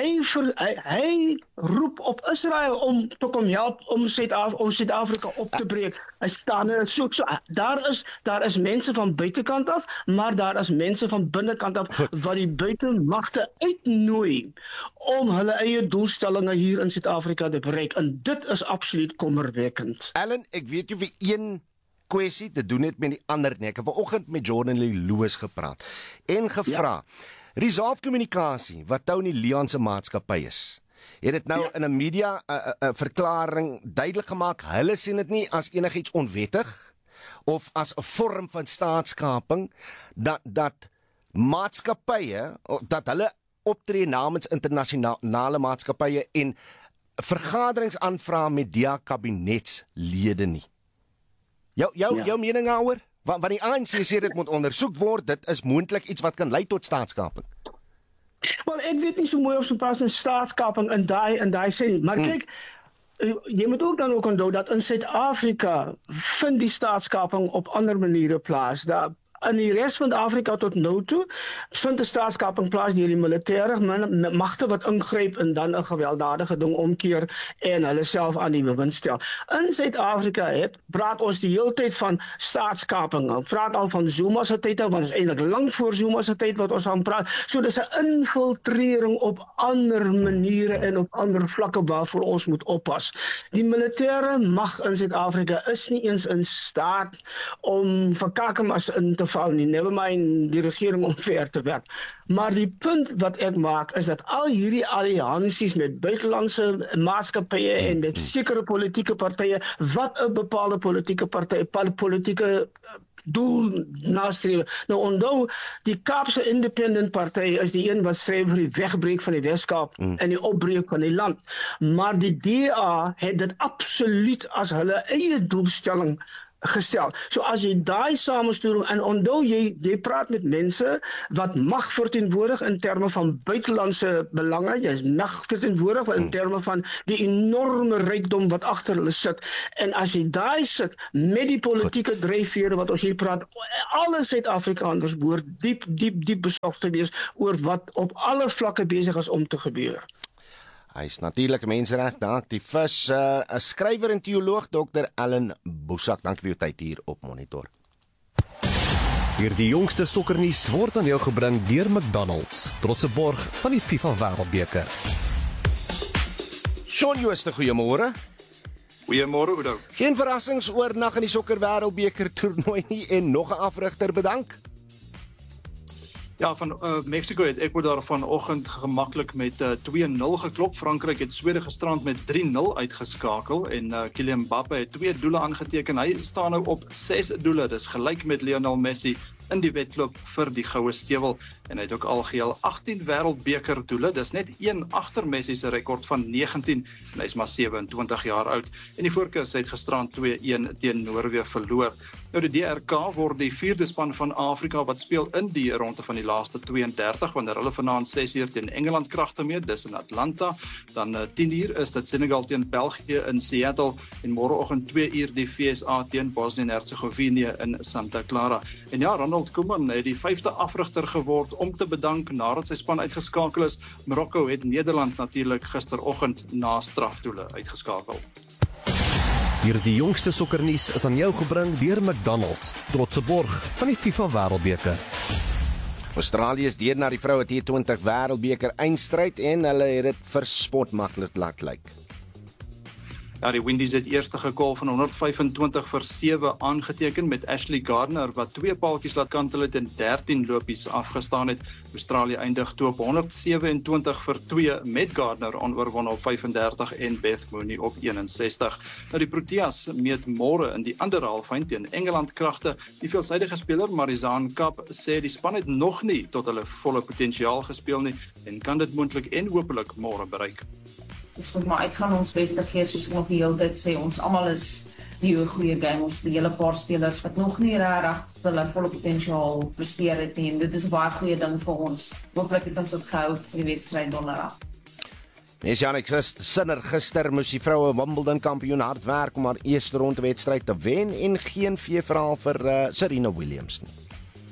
Hy roep op Israel om te kom help om Suid-Afrika op te breek. Hy staan er so daar is mense van buitekant af, maar daar is mense van binnekant af wat die buitemagte uitnooi om hulle eie doelstellings hier in Suid-Afrika te bereik, en dit is absoluut kommerwekkend. Ellen, ek weet jy vir een kwessie te doen het met die ander nie. Ek het vanoggend met Jordan Lee Lewis gepraat en gevra, Resolve Kommunikasie, wat Tony Leon se maatskappy is, het dit nou in 'n media verklaring duidelik gemaak, hulle sien dit nie as enigiets onwettig of as 'n vorm van staatskaping, dat maatskappye, dat hulle optree namens internasionale maatskappye en vergaderings aanvra met die kabinetslede nie. Jou mening daaroor? Want die ANC sê dit moet ondersoek word, dit is moontlik iets wat kan lei tot staatskaping. Wel, ek weet nie so mooi of so pas 'n staatskaping in daai sin nie, maar kyk, jy moet ook dan onthou dat in Suid-Afrika vind die staatskaping op ander maniere plaas. In die res van Afrika tot nou toe vind die staatskaping plaas deur die militêre magte wat ingryp en dan 'n gewelddadige ding omkeer en hulle self aan die bewind stel. In Suid-Afrika praat ons die hele tyd van staatskaping. Ons praat al van Zuma se tyd, want is eintlik lank voor Zuma se tyd wat ons aan praat. So dis 'n infiltrering op ander maniere en op ander vlakke waarvoor ons moet oppas. Die militêre mag in Suid-Afrika is nie eens in staat om Vakakemas in te val nie, never mind die regering omver te werk. Maar die punt wat ek maak is dat al hierdie alliansies met buitelandse maatskappye en met sekere politieke partye wat 'n bepaalde politieke doel nastreef. Nou onthou, die Kaapse Independent Party is die een wat skryf vir die wegbreek van die Weskaap en die opbreek van die land. Maar die DA het dit absoluut as hulle eie doelstelling gestel. So as jy daai samestelling en onthou jy praat met mense wat mag verteenwoordig in terme van buitelandse belange, jy is mag verteenwoordig in terme van die enorme rykdom wat agter hulle sit. En as jy daai sit met die politieke dryfvere wat ons hier praat, alle Suid-Afrikaners behoort diep besorgd te wees oor wat op alle vlakke besig is om te gebeur. Hy is natuurlik 'n menseregte aktivis, 'n skrywer en teoloog, Dr. Allan Boesak. Dankie vir jou tyd hier op Monitor. Hierdie jongste sokkernuus word aan jou gebring deur McDonald's, trotse borg van die FIFA Wêreldbeker. Shaun Jooste, goeiemôre. Goeiemôre, Oudo. Geen verrassings oornag in die sokker Wêreldbeker toernooi nie en nog 'n afrigter, bedank. Ja, van Mexico het Ecuador vanoggend gemaklik met 2-0 geklop. Frankryk het Swede gisterand met 3-0 uitgeskakel en Kylian Mbappé het 2 doele aangeteken. Hy staan nou op 6 doele, dis gelyk met Lionel Messi in die wedloop vir die goue stewel. En hy het ook algeheel 18 wêreldbeker doele. Dis net 1 agter Messi se rekord van 19 en hy is maar 27 jaar oud. En die voorkeurs het gisterand 2-1 teen Noorwe verloor. Nou die DRK word die 4de span van Afrika wat speel in die ronde van die laaste 32, wanneer hulle vanaand 6uur teen Engeland kragte meet, dis in Atlanta. Dan 10uur is dit Senegal teen België in Seattle en môreoggend 2uur die VSA teen Bosnië en Herzegovinië in Santa Clara. En ja, Ronald Koeman het die 5de afrigter geword om te bedank nadat sy span uitgeskakel is. Marokko het Nederland natuurlik gisteroggend na strafdoele uitgeskakel. Hierdie jongste sokkernuus is aan jou gebring deur McDonald's, trotse borg van die FIFA Wêreldbeker. Australië is deur na die vroue T20 Wêreldbeker eindstryd en hulle het dit verspot maklik laat lyk. Ja, die Windies het eerste gekol van 125-7 aangeteken met Ashley Gardner wat 2 paaltjies laat kantel het en 13 lopies afgestaan het. Australië eindig toe op 127-2 met Gardner onoorwonne op 35 en Beth Mooney op 61. Nou die Proteas meet môre in die ander halfeind teen Engeland kragte. Die veelsidige speler Marizanne Kapp sê die span het nog nie tot hulle volle potensiaal gespeel nie en kan dit moontlik en hopelik môre bereik. Ons moet maar uitgaan ons beste gee, soos ek nog die hele tyd sê, ons almal is die goeie game, ons die hele paar spelers wat nog nie regtig hulle volle potensiaal presteer het nie, en dit is 'n baie goeie ding vir ons. Hooplik het ons dit gehou vir die wedstryd donderdag. Nes Janik Sinner gister moes die vroue Wimbledon kampioen hard werk om haar eerste ronde wedstryd te wen en geen veeverhaal vir Serena Williams nie.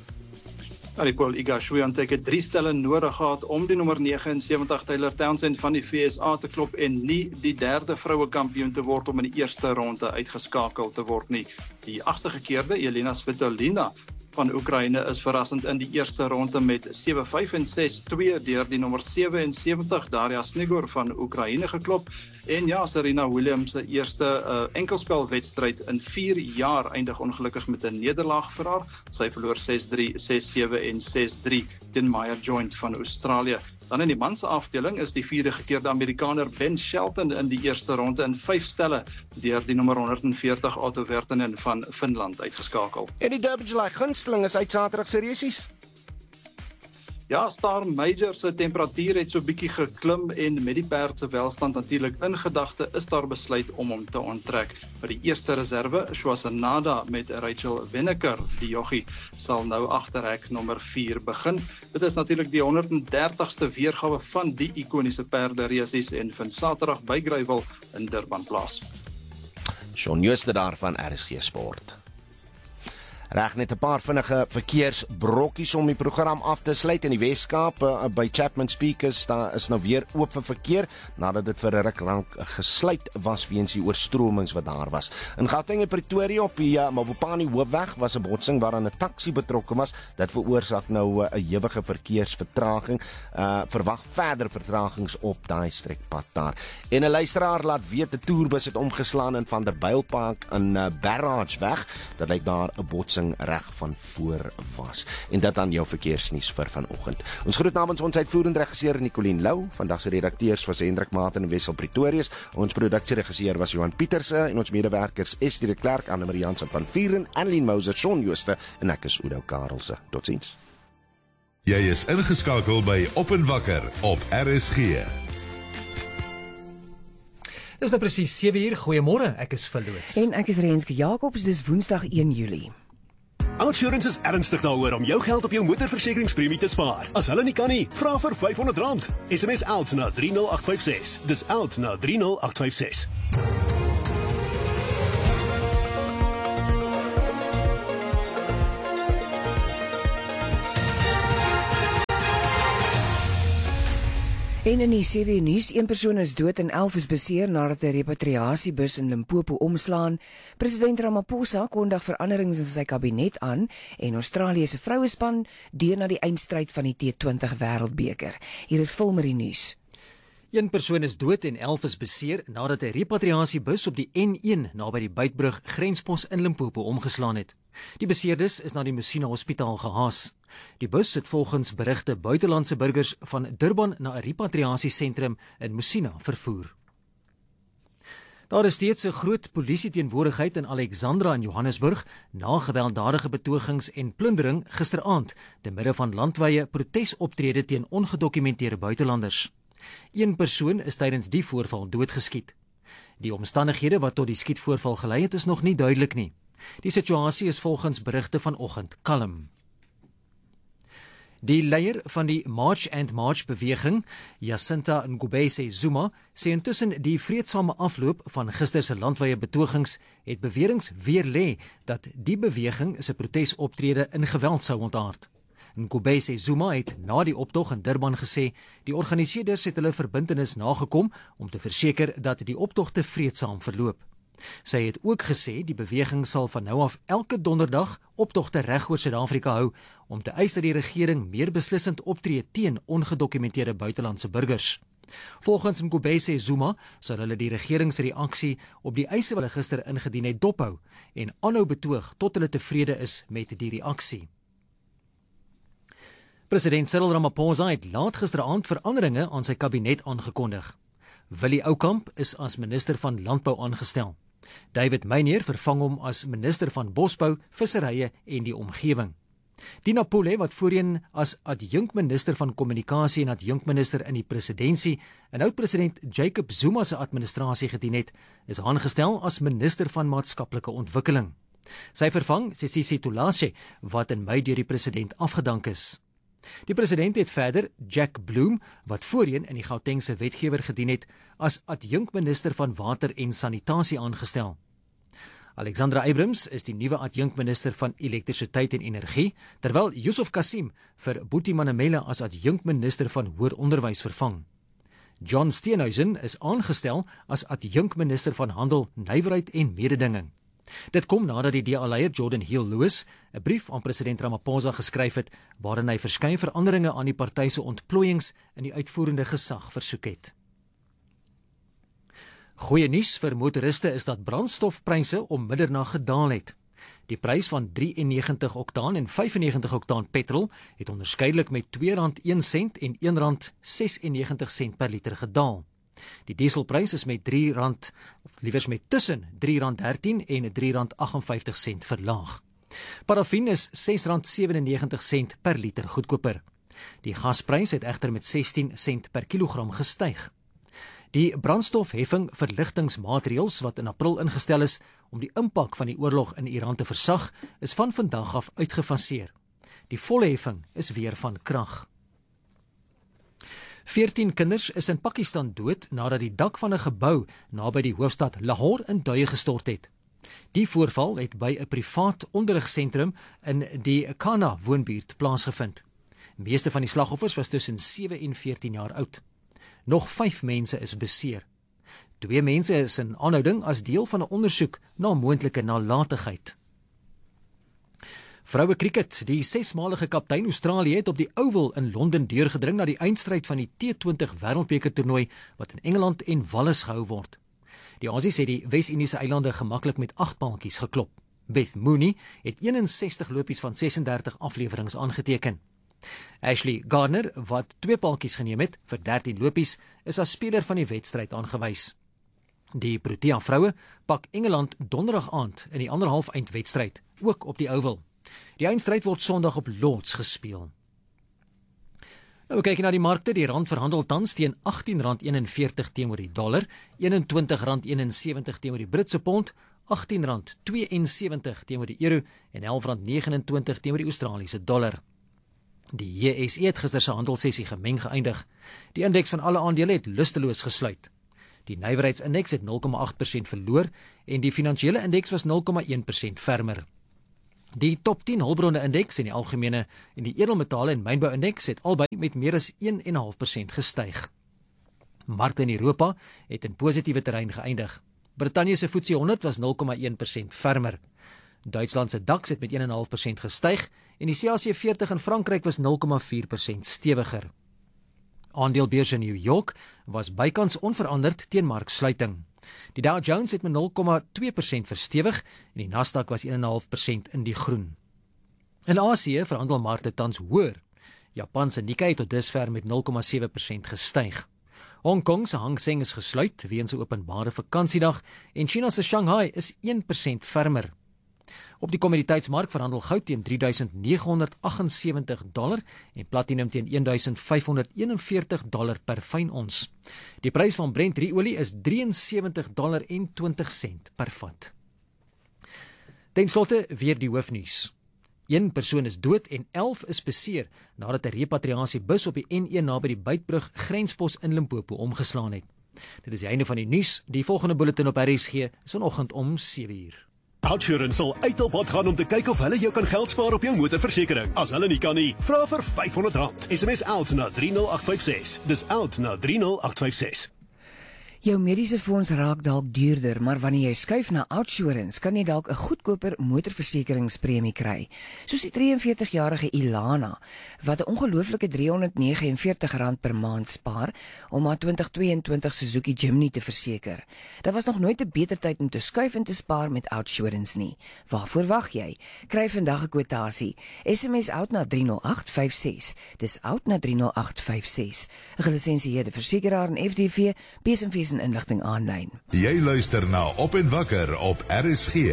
Nicole Iga Swiatek het 3 stelle nodig gehad om die nommer 79 Taylor Townsend van die VSA te klop en nie die 3de vroue kampioen te word om in die eerste ronde uitgeskakel te word nie. Die 8ste gekeerde Elena Svitolina van Oekraïne is verrassend in die eerste ronde met 7-5 en 6-2 deur die nommer 77 Daria Snigor van Oekraïne geklop. En ja, Serena Williams se eerste enkelspelwedstryd in 4 jaar eindig ongelukkig met 'n nederlaag vir haar. Sy verloor 6-3, 6-7 en 6-3 teen Maya Joint van Australië. Dan in die manse afdeling is die 4de gekeerde Amerikaner Ben Shelton in die eerste ronde in 5 stelle deur die nommer 140 Otto Virtanen van Finland uitgeskakel. En die Durban July gunsteling is uit Saterdag se resies. Ja, Star Major se temperatuur het so bietjie geklim en met die perd se welstand natuurlik in gedagte is daar besluit om hom te onttrek. Maar die eerste reserve, Schwarzenada met Rachel Wenneker, die joggie, sal nou agter hek nommer 4 begin. Dit is natuurlik die 130ste weergawe van die ikoniese perderesies en vind Saterdag by Grywel in Durban plaas. Shaun Jooste daar van RSG Sport. Reg net 'n paar vinnige verkeersbrokkies om die program af te sluit. In die Weskaap by Chapman Speakers, daar is nou weer oop vir verkeer nadat dit vir 'n ruk lank gesluit was weens die oorstromings wat daar was. In Gauteng en Pretoria op die Mabopane Hoofweg was 'n botsing waaraan 'n taxi betrokke was. Dit veroorsaak nou 'n ewige verkeersvertraging. Verwag verder vertragings op daai strekpad daar. En 'n luisteraar laat weet 'n toerbus het omgeslaan in Vanderbijlpark in Barrageweg. Dat lyk daar 'n botsing vertraging reg van voor was. En dit aan jou verkeersnuus vir vanoggend. Ons groet namens ons uitvoerende regisseur Nicoline Lou, vandag se redakteurs was Hendrik Maarten en Wessel Pretorius, ons produksieregisseur was Johan Pieterse en ons medewerkers Estie de Klerk, Anne-Marie Jansen van Vieren, Annelien Mouser, Shaun Jooste en ek is Oudo Karelse. Totsiens. Jy is ingeskakel by Op en Wakker op RSG. Dis nou presies 7:00. Goeiemôre, ek is verloots. En ek is Renske Jacobs, dis Woensdag 1 Julie. Outsurance is ernstig daaroor om jou geld op jou motorversekeringspremie te spaar. As hulle nie kan nie, vra vir R500. SMS OUT na 30856. Dis OUT na 30856. En in die 7 nuus, 1 persoon is dood en 11 is beseer nadat 'n repatriasiebus in Limpopo omslaan. President Ramaphosa kondig veranderings in sy kabinet aan en Australië se vrouespan deur na die eindstryd van die T20 Wêreldbeker. Hier is Vilmarie nuus. 1 persoon is dood en 11 is beseer nadat 'n repatriasiebus op die N1 naby die Buitbrug grenspos in Limpopo omgeslaan het. Die beseerdes is na die Musina Hospitaal gehaas. Die bus het volgens berigte buitelandse burgers van Durban na 'n repatriasiesentrum in Musina vervoer. Daar is steeds 'n groot polisieteenwoordigheid in Alexandra in Johannesburg na gewelddadige betogings en plundering gisteraand te midde van landwyse protesoptrede teen ongedokumenteerde buitelanders. 1 persoon is tydens die voorval doodgeskiet. Die omstandighede wat tot die skietvoorval gelei het is nog nie duidelik nie. Die situasie is volgens berigte vanoggend kalm. Die leier van die March and March beweging, Jacinta Ngubese Zuma, sê intussen die vreedsame afloop van gister se landwyse betogings het beweringe weerlê dat die beweging se protesoptrede in geweld sou ontaard. Ngubese Zuma het na die optog in Durban gesê die organiseerders het hulle verbintenis nagekom om te verseker dat die optogte vreedsaam verloop. Sy het ook gesê die beweging sal van nou af elke donderdag optogte reg oor Suid-Afrika hou om te eis dat die regering meer beslissend optree teen ongedokumenteerde buitelandse burgers. Volgens Ngubese Zuma sal hulle die regeringsreaksie op die eise wat hulle gister ingedien het dophou en aanhou betoog tot hulle tevrede is met die reaksie. President Cyril Ramaphosa het laat gisteraand veranderinge aan sy kabinet aangekondig. Willie Oukamp is as minister van Landbou aangestel. David Meinier vervang hom as minister van Bosbou, Visserye en die Omgewing. Dina Pule, wat voorheen as adjunkminister van Kommunikasie en adjunkminister in die presidentskap en oud-president Jacob Zuma se administrasie gedien het, is aangestel as minister van Maatskaplike Ontwikkeling. Sy vervang Sisisi Tulashe, wat in Mei deur die president afgedank is. Die president het verder Jack Bloem, wat voorheen in die Gautengse wetgewer gedien het, as adjunkminister van Water en Sanitasie aangestel. Alexandra Abrams is die nuwe adjunkminister van Elektrisiteit en Energie, terwyl Yusuf Kasim vir Boetie Manamela as adjunkminister van Hoër Onderwys vervang. John Steenhuisen is aangestel as adjunkminister van Handel, Nywerheid en Mededinging. Dit kom nadat die DA-leier Jordan Hill-Lewis 'n brief aan president Ramaphosa geskryf het, waarin hy verskeie veranderinge aan die party se ontplooiings in die uitvoerende gesag versoek het. Goeie nuus vir motoriste is dat brandstofpryse om middernag gedaal het. Die prys van 93 oktaan en 95 oktaan petrol het onderskeidelik met R2.01 en R1.96 per liter gedaal. Die dieselprys is met R3, of liewers met tussen R3.13 en R3.58 verlaag. Parafin is R6.97 per liter goedkoper. Die gasprys het egter met 16 sent per kilogram gestyg. Die brandstofheffing verligtingsmaatreëls wat in April ingestel is om die impak van die oorlog in Iran te versag, is van vandag af uitgefaseer. Die volle heffing is weer van krag. 14 kinders is in Pakistan dood nadat die dak van 'n gebou naby die hoofstad Lahore in duie gestort het. Die voorval het by 'n privaat onderrigsentrum in die Kana woonbuurt plaasgevind. Meeste van die slagoffers was tussen 7 en 14 jaar oud. Nog 5 mense is beseer. 2 mense is in aanhouding as deel van 'n ondersoek na moontlike nalatigheid. Vroue kriket, die 6-malige kaptein Australië het op die Oval in Londen deurgedring na die eindstryd van die T20 Wêreldbeker toernooi wat in Engeland en Wallis gehou word. Die Aussies het die Wes-Indiese eilande gemaklik met 8 paaltjies geklop. Beth Mooney het 61 lopies van 36 afleweringe aangeteken. Ashley Gardner, wat 2 paaltjies geneem het vir 13 lopies, is as speler van die wedstryd aangewys. Die Protea vroue pak Engeland donderdag aand in die ander half eindwedstryd, ook op die Oval. Die eindstryd word Sondag op Lords gespeel. Nou kyk na die markte, die rand verhandel tans teen R18.41 teenoor die dollar, R21.71 teenoor die Britse pond, R18.72 teenoor die euro en R11.29 teenoor die Australiese dollar. Die JSE het gister se handelssessie gemeng geëindig. Die indeks van alle aandele het lusteloos gesluit. Die nywerheidsindeks het 0,8% verloor en die finansiële indeks was 0,1% fermer. Die top 10 hulpbronne indeks en die algemene en die edelmetale en mynbou indeks het albei met meer as 1,5% gestyg. Markte in Europa het in positiewe terrein geëindig. Brittanje se FTSE 100 was 0,1% fermer. Duitsland se DAX het met 1,5% gestyg en die CAC 40 in Frankryk was 0,4% stewiger. Aandelebeurse in New York was bykans onveranderd teen marksluiting. Die Dow Jones het met 0,2% verstewig en die Nasdaq was 1,5% in die groen. In Asië verhandel markte tans hoër. Japan se Nikkei het tot dusver met 0,7% gestyg. Hong Kong se Hang Seng is gesluit weens 'n openbare vakansiedag en China se Shanghai is 1% fermer. Op die kommoditeitsmark verhandel goud teen $3,978 en platinum teen $1,541 per fyn ons. Die prys van Brent 3-olie is $73.20 per vat. Ten slotte weer die hoofnuus. 1 persoon is dood en 11 is beseer nadat 'n repatriasiebus op die N1 naby die Buitbrug grenspos in Limpopo omgeslaan het. Dit is die einde van die nuus. Die volgende bulletin op RSG is vanoggend om 7:00. OUTsurance sal uit op pad gaan om te kyk of hulle jou kan geld spaar op jou motorversekering. As hulle nie kan nie, vra vir R500. SMS OUT na 30856. Dis OUT na 30856. Jou mediese fonds raak dalk duurder, maar wanneer jy skuif na OUTsurance, kan jy dalk 'n goedkoper motorversekeringspremie kry. Soos die 43-jarige Ilana, wat 'n ongelooflike R349 per maand spaar om haar 2022 Suzuki Jimny te verseker. Daar was nog nooit 'n beter tyd om te skuif en te spaar met OUTsurance nie. Waarvoor wag jy? Kry vandag 'n kwotasie. SMS OUT na 30856. Dis OUT na 30856. 'n Gelisensieerde versekeraar en FDV, BSMV en inligting aanlyn. Jy luister na Op en Wakker op RSG.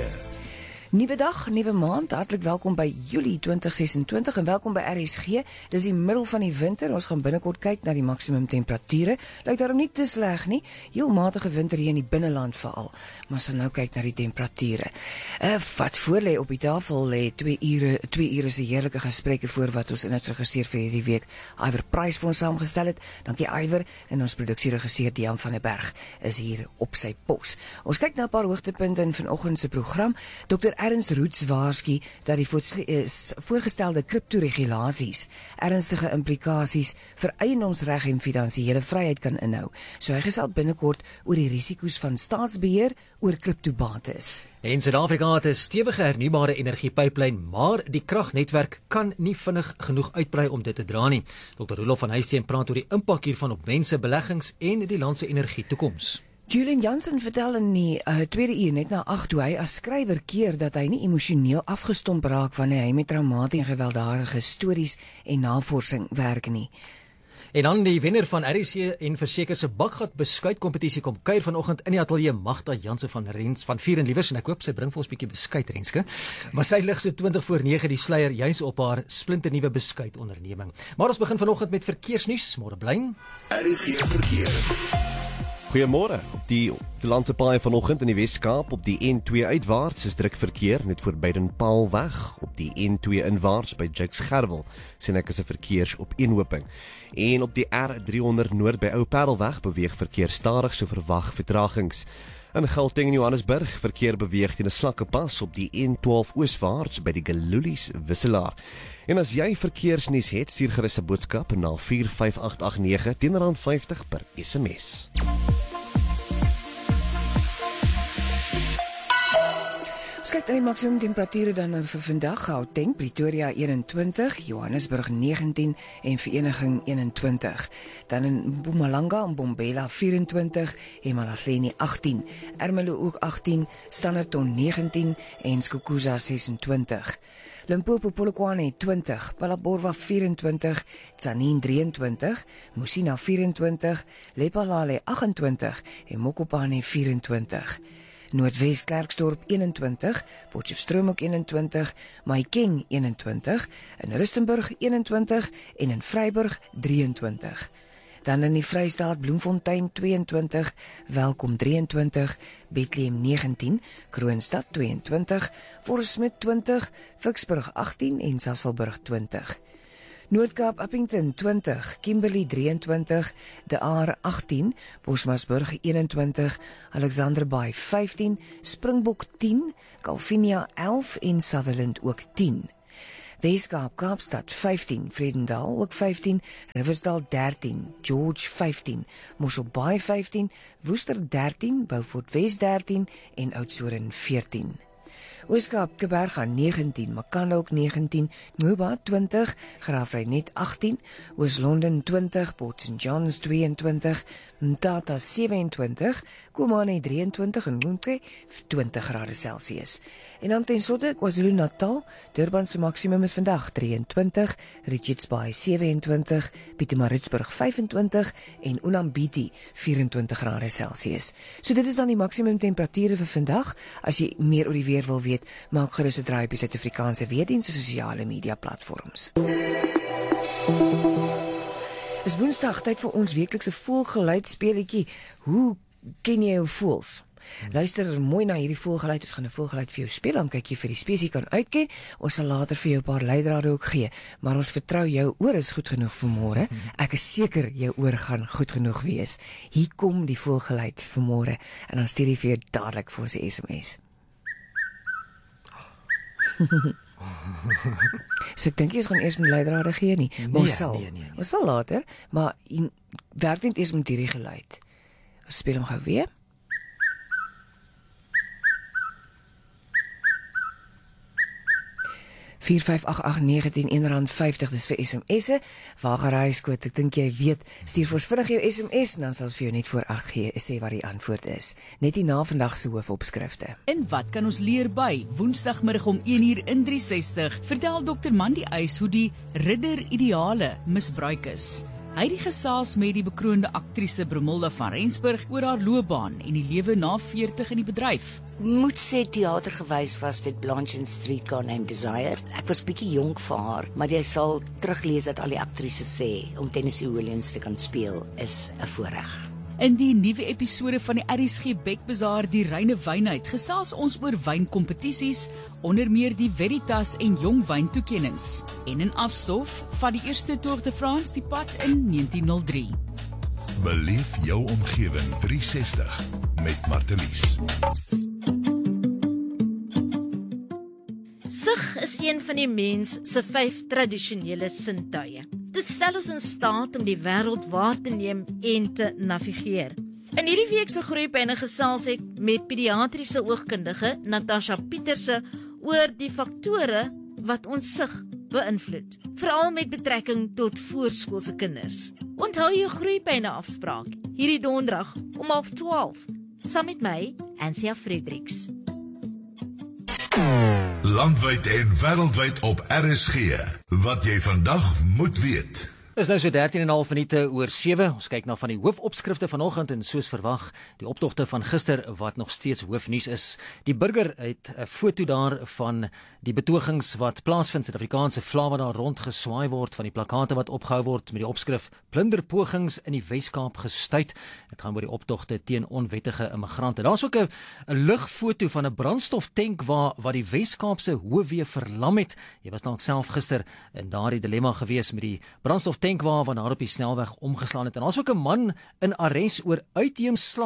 Nuwe dag, nuwe maand. Hartlik welkom by Julie 2026 en welkom by RSG. Dis die middel van die winter. Ons gaan binnekort kyk na die maksimum temperature. Lyk daarom nie te sleg nie. Heel matige winter hier in die binneland veral. Maar ons gaan nou kyk na die temperature. Wat voor lê op die tafel lê 2 ure se heerlike gesprekke voor wat ons inhoudsregisseur vir hierdie week Iver Price vir ons saamgestel het. Dankie Iver en ons produksieregisseur Dian van der Berg is hier op sy pos. Ons kyk na 'n paar hoogtepunte in vanoggend se program. Dr. Ernst Roots waarsku dat die voorgestelde kriptoregulasies ernstige implikasies vir eiendomsreg en finansiële vryheid kan inhou. So hy gesels binnekort oor die risiko's van staatsbeheer oor kriptobates. En Suid-Afrika het 'n stewige hernubare energiepyplyn, maar die kragnetwerk kan nie vinnig genoeg uitbrei om dit te dra nie. Dr. Rolof van Huisteen praat oor die impak hiervan op mense, beleggings en die land se energietoekoms. Julian Jansen vertel in die tweede uur net na 8 hoe hy as skrywer keer dat hy nie emosioneel afgestomp raak wanneer hy met traumatiese en gewelddadige stories en navorsing werk nie. En dan die wenner van RSC en Verseker se bakgat beskuit kompetisie kom kuier vanoggend in die ateljee Magda Jansen van Rens van Vier en Liewers en ek hoop sy bring vir ons 'n bietjie beskuit Renske. Maar sy lig so 20:09 die sluier juis op haar splinternuwe beskuit onderneming. Maar ons begin vanoggend met verkeersnuus. Môre blyn. RSG verkeer. Goeiemôre. Op die landse paaie vanoggend in die Wes-Kaap op die N2 uitwaarts is druk verkeer net voor Beiden-Paalweg. Op die N2 inwaarts by Jakes Gerwel sien ek is 'n verkeersopeenhoping. En op die R300 noord by Ou Parelweg beweeg verkeer stadig, so verwag vertragings. In Gauteng en Johannesburg verkeer beweeg teen 'n slakkepas op die N12 ooswaarts by die Galulies wisselaar. En as jy verkeersnuus het, stuur gerus 'n boodskap na 45889 teen R50 per SMS. Ons kyk na die maksimum temperature dan vir vandag. Gauteng, Pretoria 21, Johannesburg 19 en Vereniging 21. Dan in Mpumalanga en Mbombela 24 en Malahleni 18. Ermelo ook 18, Standerton 19 en Skukuza 26. Limpopo, Polokwane 20, Phalaborwa 24, Tzaneen 23, Musina 24, Lephalale 28 en Mokopane 24. Noordwes Klerksdorp 21, Potchefstroom ook 21, Mahikeng 21, in Rustenburg 21 en in Vryburg 23. Dan in die Vrystaat Bloemfontein 22, Welkom 23, Bethlehem 19, Kroonstad 22, Forresmith 20, Vicksburg 18 en Sasolburg 20. Noord-Kaap Appington 20, Kimberley 23, De Aar 18, Bosmasburg 21, Alexander Bay 15, Springbok 10, Calvinia 11 en Sutherland ook 10. Weskaap Kaapstad 15, Vredendal ook 15, Riversdal 13, George 15, Mossel Bay 15, Woester 13, Beaufort Wes 13 en Oudtshoorn 14. Ooskaap Kaapberga 19, Makanda ook 19, Nuba 20, Graafrenet 18, Oos-London 20, Port St Johns 22, Mthatha 27, Komane 23 en Wonke 20 grade Celsius. En dan ten slotte KwaZulu-Natal, Durban se maksimum is vandag 23, Richards Bay 27, Pietermaritzburg 25 en Unambiti 24 grade Celsius. So dit is dan die maksimum temperature vir vandag. As jy meer oor die weer wil weet, maak gerus 'n draai op die Suid-Afrikaanse weerdiens se sosiale media platforms. Is Woensdag tyd vir ons weeklikse voelgeluid speletjie. Hoe ken jy jou voels? Luister mooi na hierdie voelgeluid. Ons gaan 'n voelgeluid vir jou speel, dan kyk jy vir die spesie kan uitken. Ons sal later vir jou 'n paar leidrade ook gee, maar ons vertrou jou oor is goed genoeg vir môre. Ek is seker jou oor gaan goed genoeg wees. Hier kom die voelgeluid vir môre en dan stuur jy vir jou dadelik vir ons 'n SMS. So ek dink jy gaan eers met leidrade gee nie, maar ons sal. Ons sal later, maar werk net eers met hierdie geluid. Ons speel hom gou weer. R458819 R50, dis vir SMS'e. Waar geraai skoot, ek dink jy weet. Stuur vir ons vinnig jou SMS en dan sal ons vir jou net voor 8 gee, sê wat die antwoord is. Net die na vandag se hoofopskrifte. En wat kan ons leer by Woensdagmiddag om 1uur in 360? Vertel Dr. Mandy Uys hoe die ridder-ideale misbruik is. Hy het die gesels met die bekroonde aktrise Bromilda van Rensburg oor haar loopbaan en die lewe na 40 in die bedryf. Moet sê teatergewys was dit Blanche in Streetcar Named Desire. Ek was bietjie jonk vir haar, maar jy sal teruglees dat al die aktrises sê om Tennessee Williams te kan speel is 'n voorreg. In die nuwe episode van die RSG Bekbazaar die Reine Wynheid gesels ons oor wynkompetisies, onder meer die Veritas en Jong Wyntoekennings. En in afstof van die eerste Tour de France die pad in 1903. Beleef jou omgewing 360 met Martelies. Sig is een van die mens se 5 tradisionele sintuie. Dit stel ons in staat om die wêreld waar te neem en te navigeer. In hierdie week se Groeipyne gesels ek met pediatriese oogkundige Natasha Pieterse oor die faktore wat ons sig beïnvloed, veral met betrekking tot voorskoolse kinders. Onthou jou Groeipyne afspraak hierdie donderdag om 11:30 saam met my, Anthea Fredericks. Landwyd en wêreldwyd op RSG. Wat jy vandag moet weet. Is nou so 13,5 minute oor 7. Ons kyk na van die hoofopskrifte vanoggend en soos verwag, die optogte van gister wat nog steeds hoofnuus is. Die Burger het 'n foto daar van die betogings wat plaasvind, Suid-Afrikaanse vlae wat daar rondgeswaai word, van die plakate wat opgehou word met die opskrif Plunderpogings in die Wes-Kaap gestuit. Dit gaan oor die optogte teen onwettige immigrante. Daar's ook 'n lugfoto van 'n brandstoftank wat die Wes-Kaapse hoofweë verlam het. Jy was dalk self gister in daardie dilemma gewees met die brandstoftank wat daar op die snelweg omgeslaan het. En daar's ook 'n man in arrest oor uitheemslange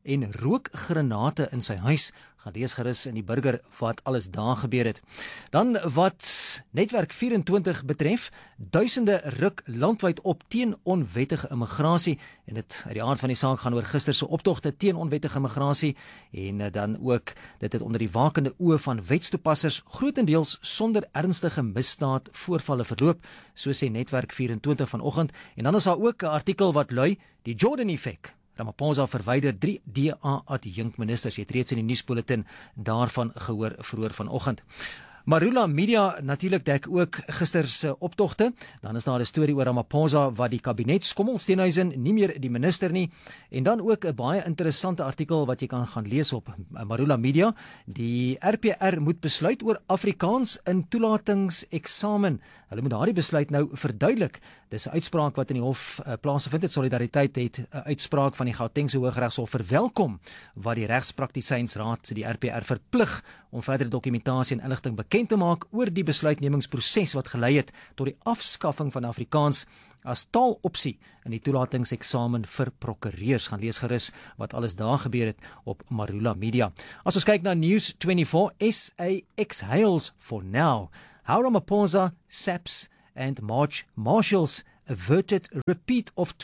en rookgranate in sy huis. Gaan lees gerus in die Burger wat alles daar gebeur het. Dan wat Netwerk 24 betref, duisende ruk landwyd op teen onwettige immigrasie, en dit uit die aard van die saak gaan oor gister se optogte teen onwettige immigrasie, en dan ook dit het onder die wakende oë van wetstoepassers grotendeels sonder ernstige misdaad voorvalle verloop, so sê Netwerk 24 vanoggend. En dan is daar ook 'n artikel wat lui die Jordan-effek. Ramaphosa verwyder 3 DA-adjunkministers. Jy het reeds in die nuusbulletin daarvan gehoor vroeër vanoggend. Marula Media natuurlik dek ook gister se optogte. Dan is daar 'n storie oor Ramaphosa wat die kabinet skommel, Steenhuisen nie meer die minister nie. En dan ook 'n baie interessante artikel wat jy kan gaan lees op Marula Media. Die RPR moet besluit oor Afrikaans in toelatingseksamen. Hulle moet daardie besluit nou verduidelik. Dis 'n uitspraak wat in die hof plaasgevind het. Solidariteit het 'n uitspraak van die Gautengse Hooggeregshof verwelkom wat die Regspraktisynsraad die RPR verplig om verdere dokumentasie en inligting bekend te maak oor die besluitnemingsproses wat gelei het tot die afskaffing van Afrikaans as taalopsie in die toelatingseksamen vir prokureurs. Gaan lees gerus wat alles daar gebeur het op Marula Media. As ons kyk na News 24, SA exhales for now. How Ramaphosa, SAPS and March Marshals averted repeat of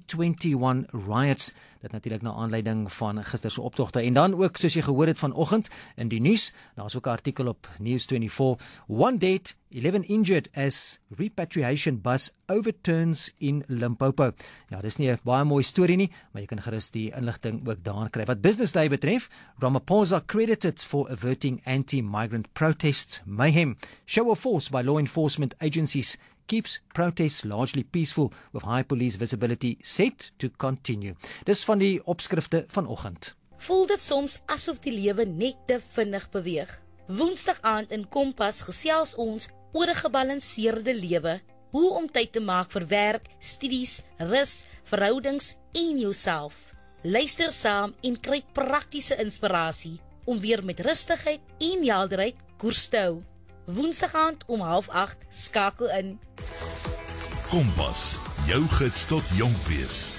2021 riots. Dit natuurlik na aanleiding van gister se optogte. En dan ook, soos jy gehoor het vanoggend in die nuus, daar's ook 'n artikel op News 24. One dead, 11 injured as repatriation bus overturns in Limpopo. Ja, dis nie 'n baie mooi storie nie, maar jy kan gerus die inligting ook daar kry. Wat Business Day betref, Ramaphosa credited for averting anti-migrant protests mayhem. Show of force by law enforcement agencies keeps protests largely peaceful, with high police visibility set to continue. Dis van die opskrifte vanoggend. Voel dit soms asof die lewe net te vinnig beweeg? Woensdag aand in Kompas gesels ons oor 'n gebalanseerde lewe, hoe om tyd te maak vir werk, studies, rus, verhoudings en jouself. Luister saam en kry praktiese inspirasie om weer met rustigheid en helderheid koers te hou. Woensdag aand om 7:30 skakel in. Kompas, jou gids tot jonk wees.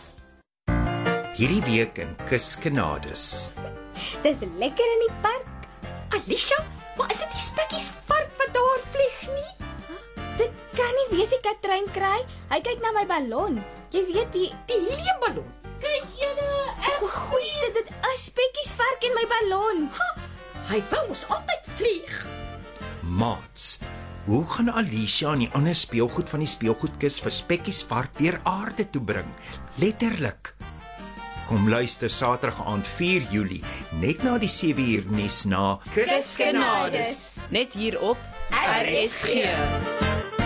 Hierdie week in Kuskenades. Dis lekker in die park. Alicia, maar is dit die spikkies vark wat daar vlieg nie? Dit kan nie wees die Katrein kry. Hy kyk na my ballon. Jy weet die heliumballon. Kyk julle, goeie, dit is spikkies vark in my ballon. Hy wou mos altyd vlieg. Maats, hoe gaan Alicia en die ander speelgoed van die speelgoedkis vir spekkies vark weer aarde toe bring? Letterlik. Kom luister Saterdag aand 4 Julie, net na die 7 uur nuus na Kuskenades. Net hier op RSG.